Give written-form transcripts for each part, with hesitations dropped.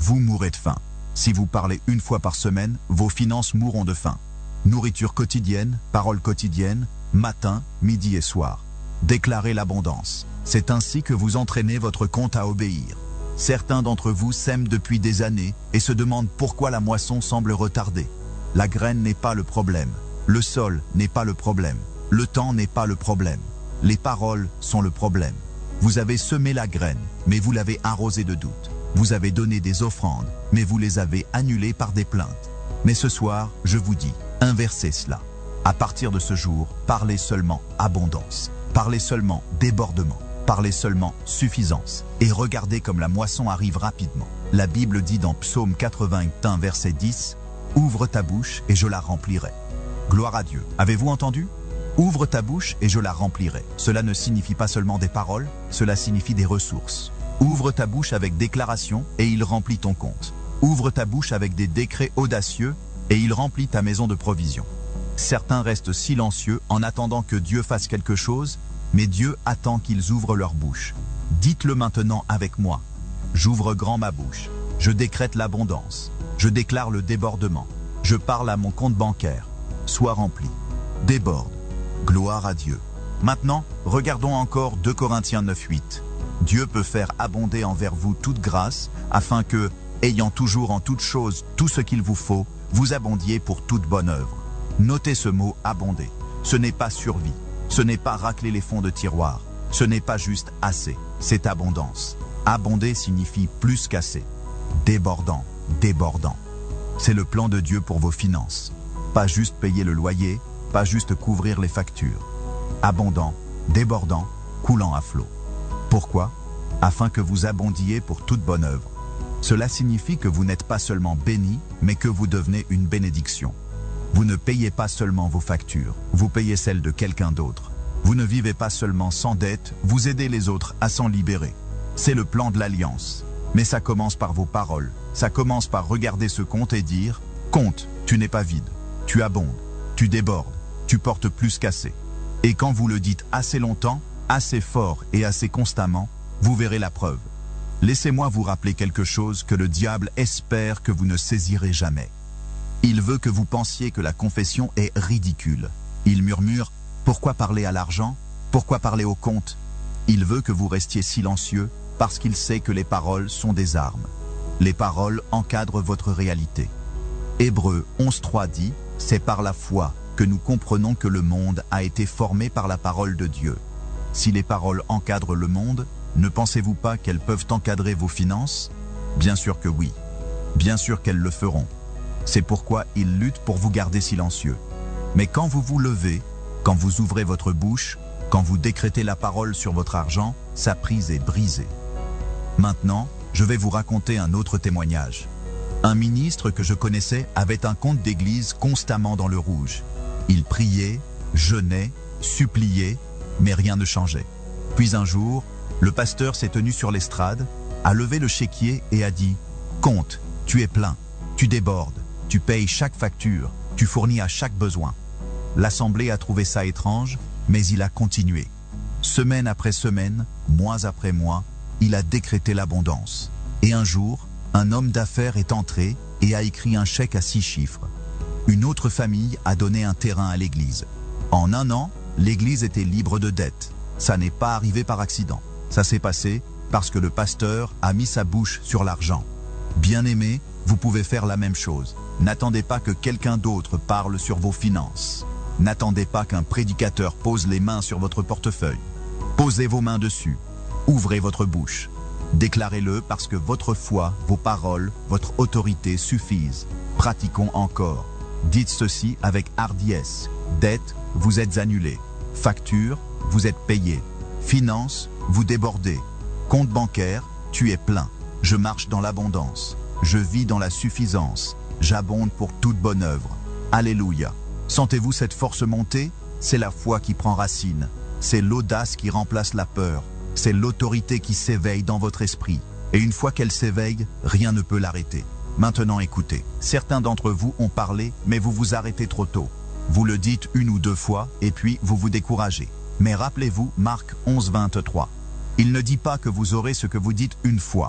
vous mourrez de faim. Si vous parlez une fois par semaine, vos finances mourront de faim. Nourriture quotidienne, parole quotidienne, matin, midi et soir. Déclarez l'abondance. C'est ainsi que vous entraînez votre compte à obéir. Certains d'entre vous sèment depuis des années et se demandent pourquoi la moisson semble retardée. La graine n'est pas le problème. Le sol n'est pas le problème. Le temps n'est pas le problème. Les paroles sont le problème. Vous avez semé la graine, mais vous l'avez arrosée de doute. Vous avez donné des offrandes, mais vous les avez annulées par des plaintes. Mais ce soir, je vous dis, inversez cela. À partir de ce jour, parlez seulement abondance. Parlez seulement débordement. Parlez seulement suffisance. Et regardez comme la moisson arrive rapidement. La Bible dit dans Psaume 81, verset 10, « Ouvre ta bouche et je la remplirai. » Gloire à Dieu. Avez-vous entendu? Ouvre ta bouche et je la remplirai. Cela ne signifie pas seulement des paroles, cela signifie des ressources. Ouvre ta bouche avec déclaration et il remplit ton compte. Ouvre ta bouche avec des décrets audacieux et il remplit ta maison de provision. Certains restent silencieux en attendant que Dieu fasse quelque chose, mais Dieu attend qu'ils ouvrent leur bouche. Dites-le maintenant avec moi. J'ouvre grand ma bouche. Je décrète l'abondance. Je déclare le débordement. Je parle à mon compte bancaire. Sois rempli. Déborde. Gloire à Dieu. Maintenant, regardons encore 2 Corinthiens 9:8. Dieu peut faire abonder envers vous toute grâce, afin que, ayant toujours en toute chose tout ce qu'il vous faut, vous abondiez pour toute bonne œuvre. Notez ce mot abonder. Ce n'est pas survie. Ce n'est pas racler les fonds de tiroir. Ce n'est pas juste assez. C'est abondance. Abonder signifie plus qu'assez. Débordant, débordant. C'est le plan de Dieu pour vos finances. Pas juste payer le loyer, pas juste couvrir les factures. Abondant, débordant, coulant à flot. Pourquoi? Afin que vous abondiez pour toute bonne œuvre. Cela signifie que vous n'êtes pas seulement béni, mais que vous devenez une bénédiction. Vous ne payez pas seulement vos factures, vous payez celles de quelqu'un d'autre. Vous ne vivez pas seulement sans dette, vous aidez les autres à s'en libérer. C'est le plan de l'Alliance. Mais ça commence par vos paroles. Ça commence par regarder ce compte et dire « Compte, tu n'es pas vide. Tu abondes, tu débordes, tu portes plus qu'assez. » Et quand vous le dites assez longtemps, assez fort et assez constamment, vous verrez la preuve. Laissez-moi vous rappeler quelque chose que le diable espère que vous ne saisirez jamais. Il veut que vous pensiez que la confession est ridicule. Il murmure « Pourquoi parler à l'argent? Pourquoi parler au compte ?» Il veut que vous restiez silencieux parce qu'il sait que les paroles sont des armes. Les paroles encadrent votre réalité. Hébreux 11.3 dit « C'est par la foi que nous comprenons que le monde a été formé par la parole de Dieu. » Si les paroles encadrent le monde, ne pensez-vous pas qu'elles peuvent encadrer vos finances? Bien sûr que oui. Bien sûr qu'elles le feront. C'est pourquoi ils luttent pour vous garder silencieux. Mais quand vous vous levez, quand vous ouvrez votre bouche, quand vous décrétez la parole sur votre argent, sa prise est brisée. Maintenant, je vais vous raconter un autre témoignage. Un ministre que je connaissais avait un compte d'église constamment dans le rouge. Il priait, jeûnait, suppliait, mais rien ne changeait. Puis un jour, le pasteur s'est tenu sur l'estrade, a levé le chéquier et a dit « Compte, tu es plein, tu débordes, tu payes chaque facture, tu fournis à chaque besoin. » L'assemblée a trouvé ça étrange, mais il a continué. Semaine après semaine, mois après mois, il a décrété l'abondance. Et un jour, un homme d'affaires est entré et a écrit un chèque à 6 chiffres. Une autre famille a donné un terrain à l'église. En un an, l'église était libre de dettes. Ça n'est pas arrivé par accident. Ça s'est passé parce que le pasteur a mis sa bouche sur l'argent. Bien-aimés, vous pouvez faire la même chose. N'attendez pas que quelqu'un d'autre parle sur vos finances. N'attendez pas qu'un prédicateur pose les mains sur votre portefeuille. Posez vos mains dessus. Ouvrez votre bouche. Déclarez-le parce que votre foi, vos paroles, votre autorité suffisent. Pratiquons encore. Dites ceci avec hardiesse. Dette, vous êtes annulé. Facture, vous êtes payé. Finances, vous débordez. Compte bancaire, tu es plein. Je marche dans l'abondance. Je vis dans la suffisance. J'abonde pour toute bonne œuvre. Alléluia. Sentez-vous cette force monter? C'est la foi qui prend racine. C'est l'audace qui remplace la peur. C'est l'autorité qui s'éveille dans votre esprit. Et une fois qu'elle s'éveille, rien ne peut l'arrêter. Maintenant écoutez. Certains d'entre vous ont parlé, mais vous vous arrêtez trop tôt. Vous le dites 1 ou 2 fois, et puis vous vous découragez. Mais rappelez-vous Marc 11.23. Il ne dit pas que vous aurez ce que vous dites une fois.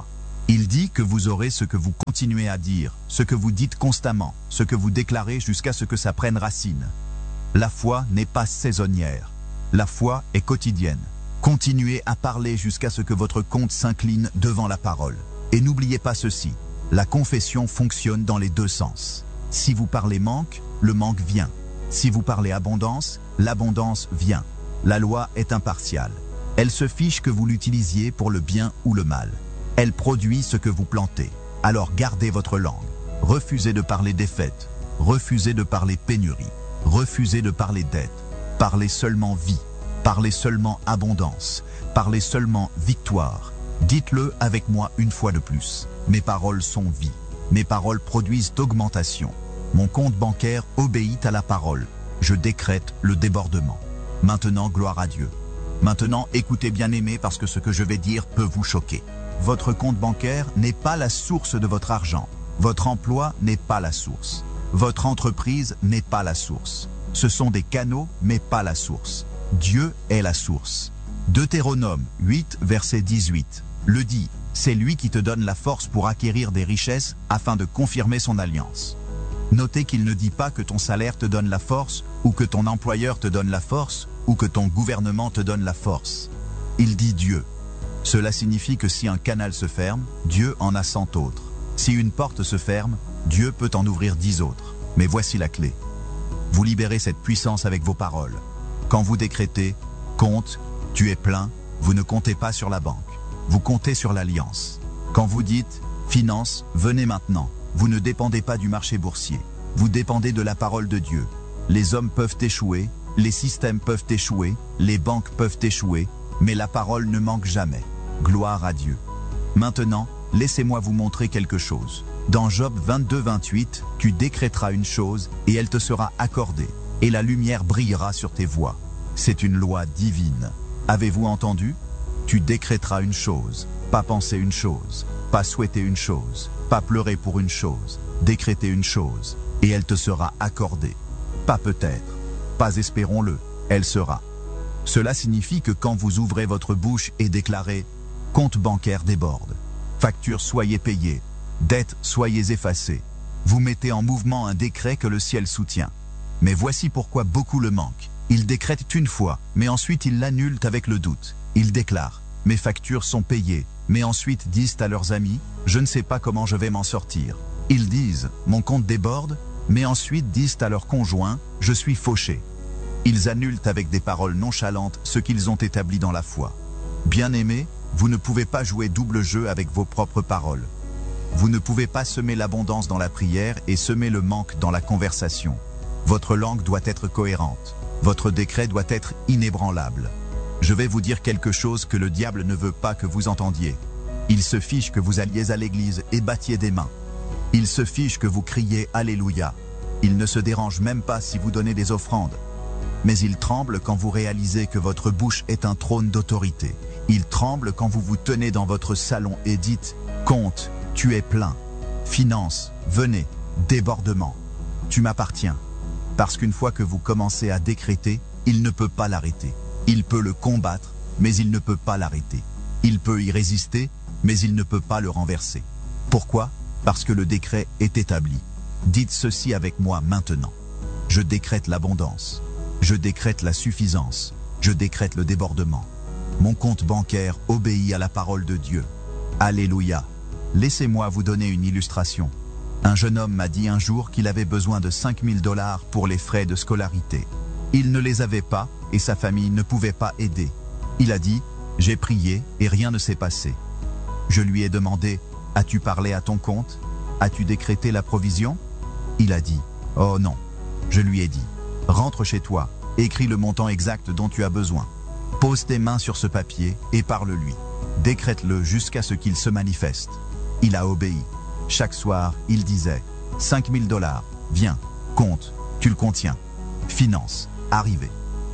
Il dit que vous aurez ce que vous continuez à dire, ce que vous dites constamment, ce que vous déclarez jusqu'à ce que ça prenne racine. La foi n'est pas saisonnière. La foi est quotidienne. Continuez à parler jusqu'à ce que votre compte s'incline devant la parole. Et n'oubliez pas ceci, la confession fonctionne dans les deux sens. Si vous parlez manque, le manque vient. Si vous parlez abondance, l'abondance vient. La loi est impartiale. Elle se fiche que vous l'utilisiez pour le bien ou le mal. Elle produit ce que vous plantez. Alors gardez votre langue. Refusez de parler défaite. Refusez de parler pénurie. Refusez de parler dette. Parlez seulement vie. Parlez seulement abondance. Parlez seulement victoire. Dites-le avec moi une fois de plus. Mes paroles sont vie. Mes paroles produisent augmentation. Mon compte bancaire obéit à la parole. Je décrète le débordement. Maintenant, gloire à Dieu. Maintenant, écoutez bien-aimés parce que ce que je vais dire peut vous choquer. Votre compte bancaire n'est pas la source de votre argent. Votre emploi n'est pas la source. Votre entreprise n'est pas la source. Ce sont des canaux, mais pas la source. Dieu est la source. Deutéronome 8, verset 18, le dit, c'est lui qui te donne la force pour acquérir des richesses afin de confirmer son alliance. Notez qu'il ne dit pas que ton salaire te donne la force, ou que ton employeur te donne la force, ou que ton gouvernement te donne la force. Il dit Dieu. Cela signifie que si un canal se ferme, Dieu en a 100 autres. Si une porte se ferme, Dieu peut en ouvrir 10 autres. Mais voici la clé. Vous libérez cette puissance avec vos paroles. Quand vous décrétez « compte, tu es plein », vous ne comptez pas sur la banque. Vous comptez sur l'alliance. Quand vous dites « finance, venez maintenant », vous ne dépendez pas du marché boursier. Vous dépendez de la parole de Dieu. Les hommes peuvent échouer, les systèmes peuvent échouer, les banques peuvent échouer, mais la parole ne manque jamais. Gloire à Dieu. Maintenant, laissez-moi vous montrer quelque chose. Dans Job 22, 28, tu décréteras une chose et elle te sera accordée, et la lumière brillera sur tes voies. C'est une loi divine. Avez-vous entendu? Tu décréteras une chose, pas penser une chose, pas souhaiter une chose, pas pleurer pour une chose, décréter une chose, et elle te sera accordée. Pas peut-être, pas espérons-le, elle sera. Cela signifie que quand vous ouvrez votre bouche et déclarez « compte bancaire déborde »,« facture soyez payée »,« dette soyez effacée », vous mettez en mouvement un décret que le ciel soutient. Mais voici pourquoi beaucoup le manquent. Ils décrètent une fois, mais ensuite ils l'annulent avec le doute. Ils déclarent « mes factures sont payées », mais ensuite disent à leurs amis « je ne sais pas comment je vais m'en sortir ». Ils disent « mon compte déborde », mais ensuite disent à leur conjoint « je suis fauché ». Ils annulent avec des paroles nonchalantes ce qu'ils ont établi dans la foi. Bien-aimés, vous ne pouvez pas jouer double jeu avec vos propres paroles. Vous ne pouvez pas semer l'abondance dans la prière et semer le manque dans la conversation. Votre langue doit être cohérente. Votre décret doit être inébranlable. Je vais vous dire quelque chose que le diable ne veut pas que vous entendiez. Il se fiche que vous alliez à l'église et battiez des mains. Il se fiche que vous criez « Alléluia ». Il ne se dérange même pas si vous donnez des offrandes. Mais il tremble quand vous réalisez que votre bouche est un trône d'autorité. Il tremble quand vous vous tenez dans votre salon et dites « Compte, tu es plein. Finance, venez, débordement. Tu m'appartiens. » Parce qu'une fois que vous commencez à décréter, il ne peut pas l'arrêter. Il peut le combattre, mais il ne peut pas l'arrêter. Il peut y résister, mais il ne peut pas le renverser. Pourquoi? Parce que le décret est établi. Dites ceci avec moi maintenant. Je décrète l'abondance. Je décrète la suffisance. Je décrète le débordement. Mon compte bancaire obéit à la parole de Dieu. Alléluia. Laissez-moi vous donner une illustration. Un jeune homme m'a dit un jour qu'il avait besoin de 5 000 $ pour les frais de scolarité. Il ne les avait pas et sa famille ne pouvait pas aider. Il a dit « J'ai prié et rien ne s'est passé ». Je lui ai demandé « As-tu parlé à ton compte? As-tu décrété la provision ?» Il a dit « Oh non ». Je lui ai dit « Rentre chez toi, écris le montant exact dont tu as besoin. Pose tes mains sur ce papier et parle-lui. Décrète-le jusqu'à ce qu'il se manifeste. » Il a obéi. Chaque soir, il disait « 5 000 $, viens, compte, tu le contiens. Finance, arrivé. »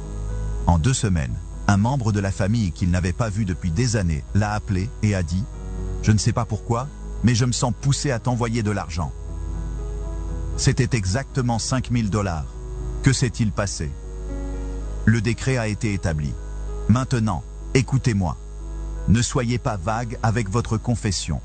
En 2 semaines, un membre de la famille qu'il n'avait pas vu depuis des années l'a appelé et a dit « Je ne sais pas pourquoi, mais je me sens poussé à t'envoyer de l'argent. » C'était exactement 5 000 $. Que s'est-il passé? Le décret a été établi. Maintenant, écoutez-moi. Ne soyez pas vague avec votre confession.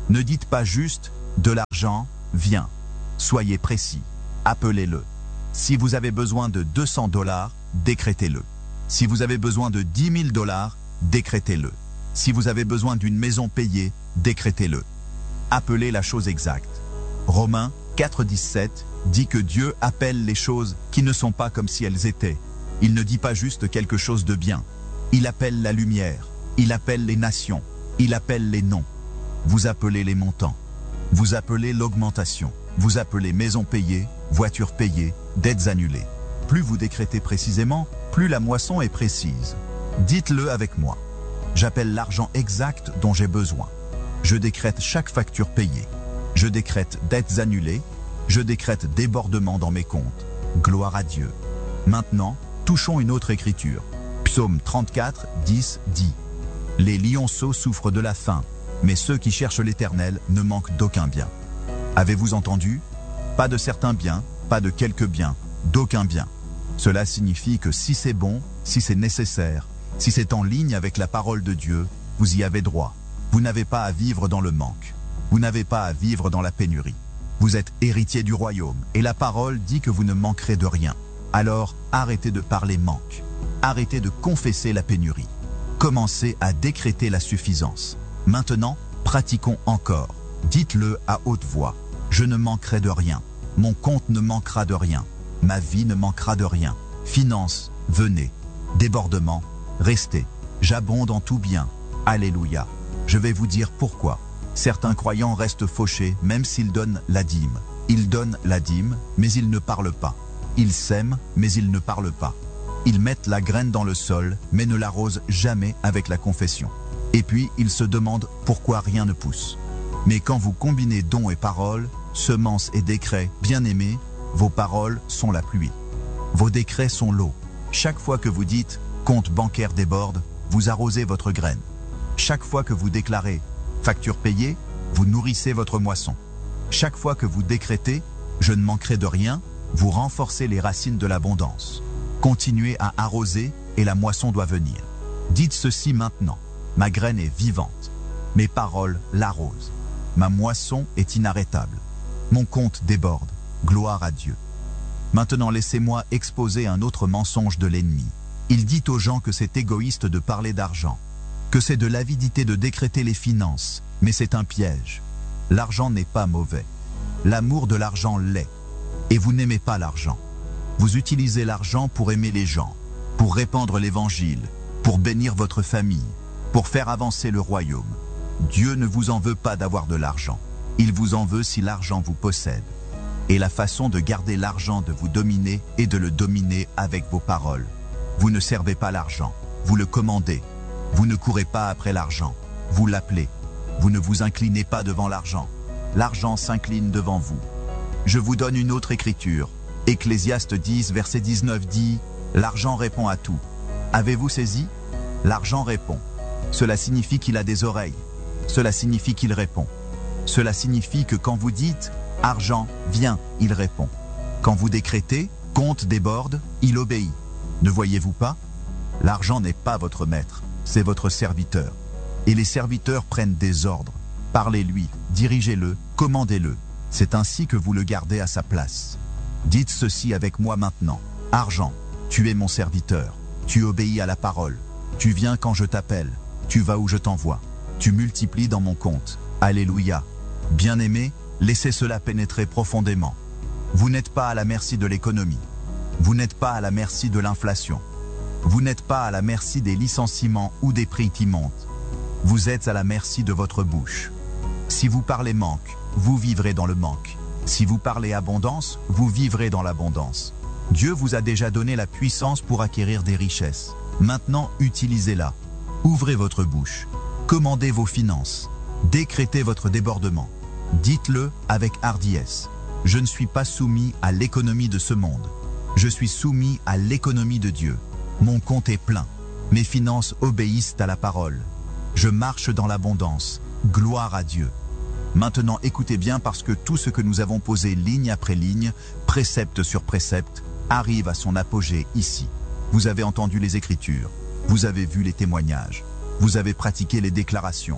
Ne dites pas juste « de l'argent, viens ». Soyez précis. Appelez-le. Si vous avez besoin de 200 $, décrétez-le. Si vous avez besoin de 10 000 $, décrétez-le. Si vous avez besoin d'une maison payée, décrétez-le. Appelez la chose exacte. Romains 4,17 dit que Dieu appelle les choses qui ne sont pas comme si elles étaient. Il ne dit pas juste quelque chose de bien. Il appelle la lumière. Il appelle les nations. Il appelle les noms. Vous appelez les montants. Vous appelez l'augmentation. Vous appelez maison payée, voiture payée, dettes annulées. Plus vous décrétez précisément, plus la moisson est précise. Dites-le avec moi. J'appelle l'argent exact dont j'ai besoin. Je décrète chaque facture payée. Je décrète dettes annulées. Je décrète débordement dans mes comptes. Gloire à Dieu. Maintenant, touchons une autre écriture. Psaume 34, 10 dit « Les lionceaux souffrent de la faim, mais ceux qui cherchent l'Éternel ne manquent d'aucun bien. » Avez-vous entendu? Pas de certains biens, pas de quelques biens, d'aucun bien. Cela signifie que si c'est bon, si c'est nécessaire, si c'est en ligne avec la parole de Dieu, vous y avez droit. Vous n'avez pas à vivre dans le manque. Vous n'avez pas à vivre dans la pénurie. Vous êtes héritier du royaume et la parole dit que vous ne manquerez de rien. Alors, arrêtez de parler manque. Arrêtez de confesser la pénurie. Commencez à décréter la suffisance. Maintenant, pratiquons encore. Dites-le à haute voix. Je ne manquerai de rien. Mon compte ne manquera de rien. Ma vie ne manquera de rien. Finances, venez. Débordement, restez. J'abonde en tout bien. Alléluia. Je vais vous dire pourquoi. Certains croyants restent fauchés même s'ils donnent la dîme. Ils donnent la dîme, mais ils ne parlent pas. Ils sèment, mais ils ne parlent pas. Ils mettent la graine dans le sol, mais ne l'arrosent jamais avec la confession. Et puis, ils se demandent pourquoi rien ne pousse. Mais quand vous combinez dons et paroles, semences et décrets, bien-aimés, vos paroles sont la pluie. Vos décrets sont l'eau. Chaque fois que vous dites « compte bancaire déborde », vous arrosez votre graine. Chaque fois que vous déclarez « facture payée », vous nourrissez votre moisson. Chaque fois que vous décrétez « je ne manquerai de rien », vous renforcez les racines de l'abondance. Continuez à arroser et la moisson doit venir. Dites ceci maintenant. Ma graine est vivante. Mes paroles l'arrosent. Ma moisson est inarrêtable. Mon compte déborde. Gloire à Dieu. Maintenant, laissez-moi exposer un autre mensonge de l'ennemi. Il dit aux gens que c'est égoïste de parler d'argent, que c'est de l'avidité de décréter les finances, mais c'est un piège. L'argent n'est pas mauvais. L'amour de l'argent l'est. Et vous n'aimez pas l'argent. Vous utilisez l'argent pour aimer les gens, pour répandre l'évangile, pour bénir votre famille, pour faire avancer le royaume. Dieu ne vous en veut pas d'avoir de l'argent. Il vous en veut si l'argent vous possède. Et la façon de garder l'argent de vous dominer est de le dominer avec vos paroles. Vous ne servez pas l'argent, vous le commandez. Vous ne courez pas après l'argent, vous l'appelez. Vous ne vous inclinez pas devant l'argent. L'argent s'incline devant vous. Je vous donne une autre écriture. Ecclésiaste 10, verset 19 dit « L'argent répond à tout ». Avez-vous saisi? L'argent répond. Cela signifie qu'il a des oreilles. Cela signifie qu'il répond. Cela signifie que quand vous dites « argent, viens », il répond. Quand vous décrétez « compte déborde », il obéit. Ne voyez-vous pas? L'argent n'est pas votre maître, c'est votre serviteur. Et les serviteurs prennent des ordres. Parlez-lui, dirigez-le, commandez-le. C'est ainsi que vous le gardez à sa place. Dites ceci avec moi maintenant. Argent, tu es mon serviteur. Tu obéis à la parole. Tu viens quand je t'appelle. Tu vas où je t'envoie. Tu multiplies dans mon compte. Alléluia. Bien-aimés, laissez cela pénétrer profondément. Vous n'êtes pas à la merci de l'économie. Vous n'êtes pas à la merci de l'inflation. Vous n'êtes pas à la merci des licenciements ou des prix qui montent. Vous êtes à la merci de votre bouche. Si vous parlez manque, vous vivrez dans le manque. Si vous parlez abondance, vous vivrez dans l'abondance. Dieu vous a déjà donné la puissance pour acquérir des richesses. Maintenant, utilisez-la. Ouvrez votre bouche. Commandez vos finances. Décrétez votre débordement. Dites-le avec hardiesse. Je ne suis pas soumis à l'économie de ce monde. Je suis soumis à l'économie de Dieu. Mon compte est plein. Mes finances obéissent à la parole. Je marche dans l'abondance. Gloire à Dieu. Maintenant, écoutez bien parce que tout ce que nous avons posé ligne après ligne, précepte sur précepte, arrive à son apogée ici. Vous avez entendu les Écritures. Vous avez vu les témoignages. Vous avez pratiqué les déclarations.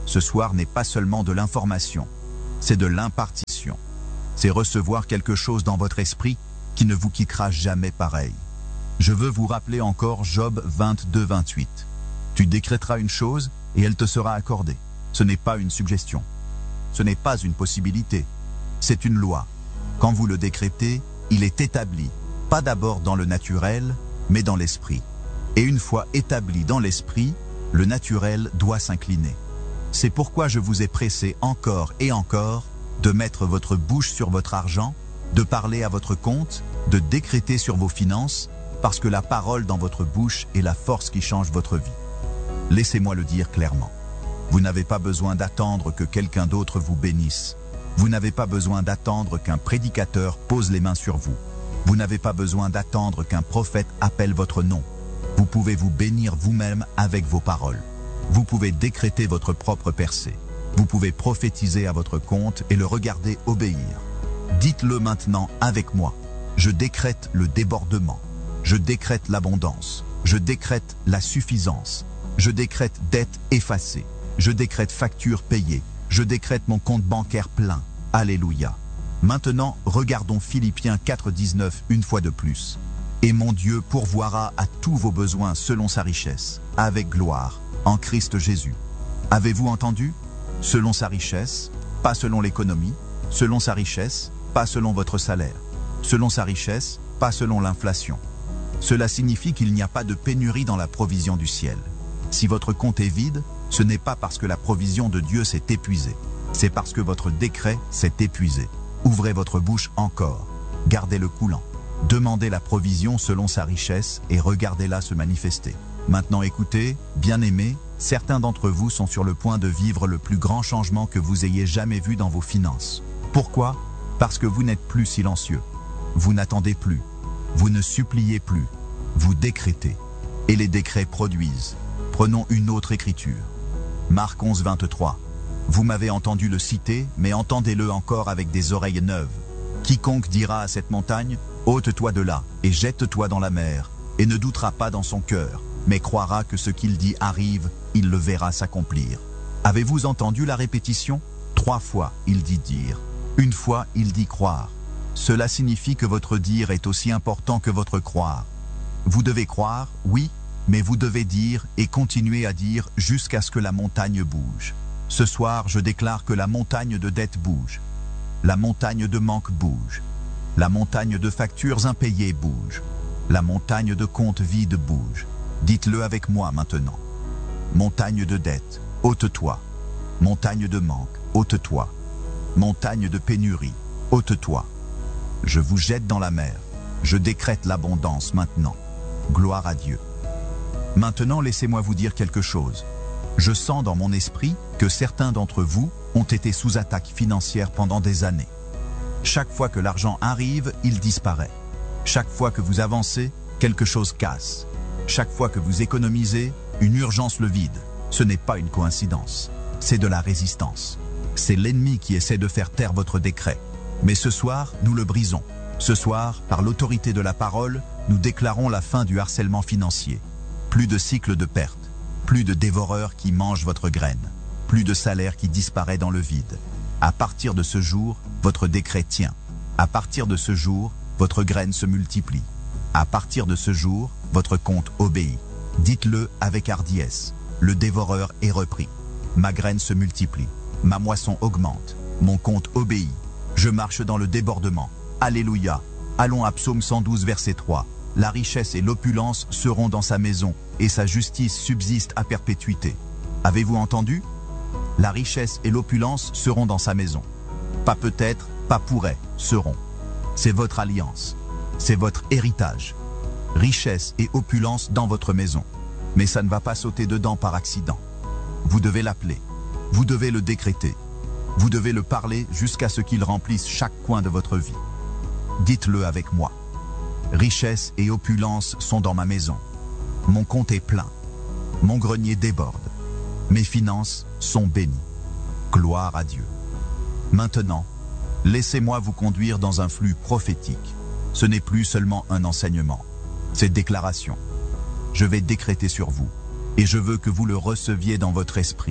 ce soir n'est pas seulement de l'information, c'est de l'impartition. C'est recevoir quelque chose dans votre esprit qui ne vous quittera jamais pareil. Je veux vous rappeler encore Job 22-28. Tu décréteras une chose et elle te sera accordée. Ce n'est pas une suggestion. Ce n'est pas une possibilité. C'est une loi. Quand vous le décrétez, il est établi, pas d'abord dans le naturel, mais dans l'esprit. Et une fois établi dans l'esprit, le naturel doit s'incliner. C'est pourquoi je vous ai pressé encore et encore de mettre votre bouche sur votre argent, de parler à votre compte, de décréter sur vos finances, parce que la parole dans votre bouche est la force qui change votre vie. Laissez-moi le dire clairement. Vous n'avez pas besoin d'attendre que quelqu'un d'autre vous bénisse. Vous n'avez pas besoin d'attendre qu'un prédicateur pose les mains sur vous. Vous n'avez pas besoin d'attendre qu'un prophète appelle votre nom. Vous pouvez vous bénir vous-même avec vos paroles. Vous pouvez décréter votre propre percée. Vous pouvez prophétiser à votre compte et le regarder obéir. Dites-le maintenant avec moi. Je décrète le débordement. Je décrète l'abondance. Je décrète la suffisance. Je décrète dette effacée. Je décrète facture payée. Je décrète mon compte bancaire plein. Alléluia. Maintenant, regardons Philippiens 4,19 une fois de plus. Et mon Dieu pourvoira à tous vos besoins selon sa richesse, avec gloire, en Christ Jésus. Avez-vous entendu? Selon sa richesse, pas selon l'économie. Selon sa richesse, pas selon votre salaire. Selon sa richesse, pas selon l'inflation. Cela signifie qu'il n'y a pas de pénurie dans la provision du ciel. Si votre compte est vide, ce n'est pas parce que la provision de Dieu s'est épuisée. C'est parce que votre décret s'est épuisé. Ouvrez votre bouche encore. Gardez-le coulant. Demandez la provision selon sa richesse et regardez-la se manifester. Maintenant écoutez, bien-aimés, certains d'entre vous sont sur le point de vivre le plus grand changement que vous ayez jamais vu dans vos finances. Pourquoi? Parce que vous n'êtes plus silencieux. Vous n'attendez plus. Vous ne suppliez plus. Vous décrétez. Et les décrets produisent. Prenons une autre écriture. Marc 11-23. Vous m'avez entendu le citer, mais entendez-le encore avec des oreilles neuves. Quiconque dira à cette montagne, ôte-toi de là, et jette-toi dans la mer, et ne doutera pas dans son cœur, mais croira que ce qu'il dit arrive, il le verra s'accomplir. Avez-vous entendu la répétition? 3 fois, il dit dire. 1 fois, il dit croire. Cela signifie que votre dire est aussi important que votre croire. Vous devez croire, oui, mais vous devez dire et continuer à dire jusqu'à ce que la montagne bouge. Ce soir, je déclare que la montagne de dette bouge. La montagne de manque bouge. La montagne de factures impayées bouge. La montagne de comptes vides bouge. Dites-le avec moi maintenant. Montagne de dette, ôte-toi. Montagne de manque, ôte-toi. Montagne de pénurie, ôte-toi. Je vous jette dans la mer. Je décrète l'abondance maintenant. Gloire à Dieu. Maintenant, laissez-moi vous dire quelque chose. Je sens dans mon esprit que certains d'entre vous ont été sous attaque financière pendant des années. Chaque fois que l'argent arrive, il disparaît. Chaque fois que vous avancez, quelque chose casse. Chaque fois que vous économisez, une urgence le vide. Ce n'est pas une coïncidence. C'est de la résistance. C'est l'ennemi qui essaie de faire taire votre décret. Mais ce soir, nous le brisons. Ce soir, par l'autorité de la parole, nous déclarons la fin du harcèlement financier. Plus de cycle de perte. Plus de dévoreurs qui mangent votre graine. Plus de salaire qui disparaît dans le vide. À partir de ce jour, votre décret tient. À partir de ce jour, votre graine se multiplie. À partir de ce jour, votre compte obéit. Dites-le avec hardiesse. Le dévoreur est repris. Ma graine se multiplie. Ma moisson augmente. Mon compte obéit. Je marche dans le débordement. Alléluia. Allons à Psaume 112 verset 3. La richesse et l'opulence seront dans sa maison, et sa justice subsiste à perpétuité. Avez-vous entendu? La richesse et l'opulence seront dans sa maison. Pas peut-être, pas pourrait, seront. C'est votre alliance. C'est votre héritage. Richesse et opulence dans votre maison. Mais ça ne va pas sauter dedans par accident. Vous devez l'appeler. Vous devez le décréter. Vous devez le parler jusqu'à ce qu'il remplisse chaque coin de votre vie. Dites-le avec moi. Richesse et opulence sont dans ma maison. Mon compte est plein. Mon grenier déborde. Mes finances sont bénies. Gloire à Dieu. Maintenant, laissez-moi vous conduire dans un flux prophétique. Ce n'est plus seulement un enseignement. C'est déclaration. Je vais décréter sur vous. Et je veux que vous le receviez dans votre esprit.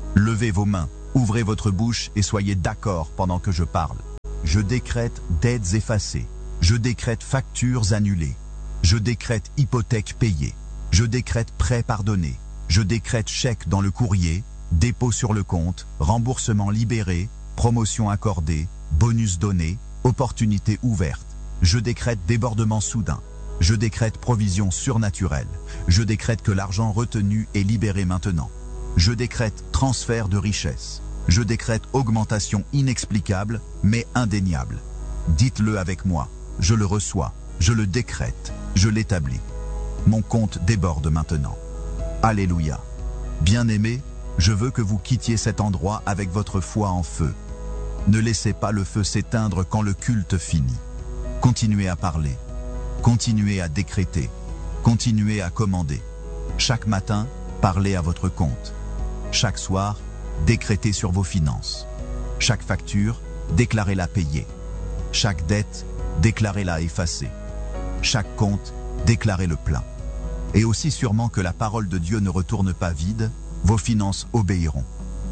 Levez vos mains, ouvrez votre bouche et soyez d'accord pendant que je parle. Je décrète dettes effacées. Je décrète factures annulées. Je décrète hypothèques payées. Je décrète prêts pardonnés. Je décrète chèques dans le courrier, dépôt sur le compte, remboursement libéré, promotion accordée, bonus donné, opportunité ouverte. Je décrète débordement soudain. Je décrète provision surnaturelle. Je décrète que l'argent retenu est libéré maintenant. Je décrète transfert de richesse. Je décrète augmentation inexplicable, mais indéniable. Dites-le avec moi. Je le reçois. Je le décrète. Je l'établis. Mon compte déborde maintenant. Alléluia. Bien-aimés, je veux que vous quittiez cet endroit avec votre foi en feu. Ne laissez pas le feu s'éteindre quand le culte finit. Continuez à parler. Continuez à décréter. Continuez à commander. Chaque matin, parlez à votre compte. Chaque soir, décrétez sur vos finances. Chaque facture, déclarez-la payée. Chaque dette, déclarez-la effacée. Chaque compte, déclarez-le plein. Et aussi sûrement que la parole de Dieu ne retourne pas vide, vos finances obéiront.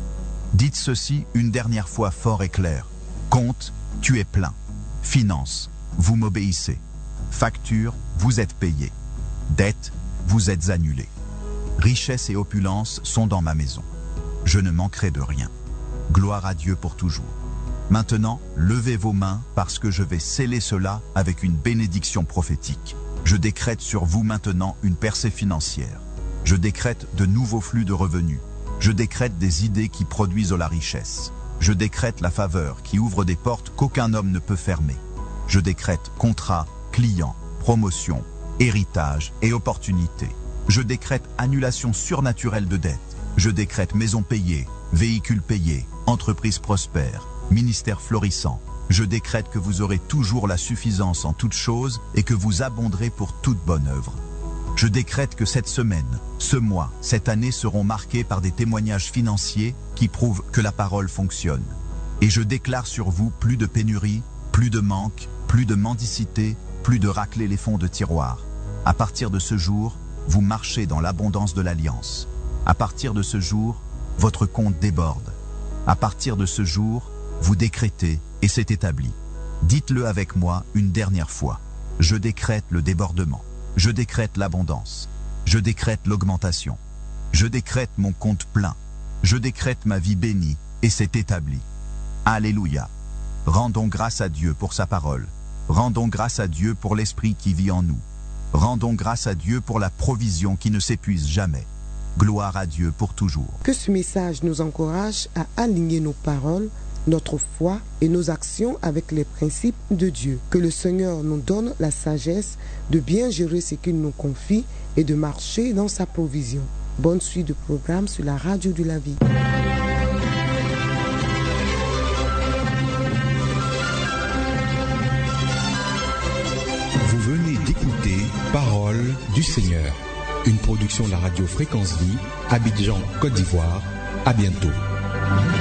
Dites ceci une dernière fois fort et clair. Compte, tu es plein. Finances, vous m'obéissez. Facture, vous êtes payé. Dette, vous êtes annulé. Richesse et opulence sont dans ma maison. Je ne manquerai de rien. Gloire à Dieu pour toujours. Maintenant, levez vos mains parce que je vais sceller cela avec une bénédiction prophétique. Je décrète sur vous maintenant une percée financière. Je décrète de nouveaux flux de revenus. Je décrète des idées qui produisent la richesse. Je décrète la faveur qui ouvre des portes qu'aucun homme ne peut fermer. Je décrète contrats, clients, promotions, héritage et opportunités. Je décrète annulation surnaturelle de dettes. Je décrète maison payée, véhicule payé, entreprise prospère, ministère florissant. Je décrète que vous aurez toujours la suffisance en toutes choses et que vous abonderez pour toute bonne œuvre. Je décrète que cette semaine, ce mois, cette année seront marqués par des témoignages financiers qui prouvent que la parole fonctionne. Et je déclare sur vous plus de pénurie, plus de manque, plus de mendicité, plus de racler les fonds de tiroir. À partir de ce jour, vous marchez dans l'abondance de l'alliance. À partir de ce jour, votre compte déborde. À partir de ce jour, vous décrétez et c'est établi. Dites-le avec moi une dernière fois. Je décrète le débordement. Je décrète l'abondance. Je décrète l'augmentation. Je décrète mon compte plein. Je décrète ma vie bénie et c'est établi. Alléluia. Rendons grâce à Dieu pour sa parole. Rendons grâce à Dieu pour l'Esprit qui vit en nous. Rendons grâce à Dieu pour la provision qui ne s'épuise jamais. Gloire à Dieu pour toujours. Que ce message nous encourage à aligner nos paroles, notre foi et nos actions avec les principes de Dieu. Que le Seigneur nous donne la sagesse de bien gérer ce qu'il nous confie et de marcher dans sa provision. Bonne suite de programme sur la radio de la vie. Vous venez d'écouter Parole du Seigneur, une production de la radio Fréquence Vie, Abidjan, Côte d'Ivoire. À bientôt.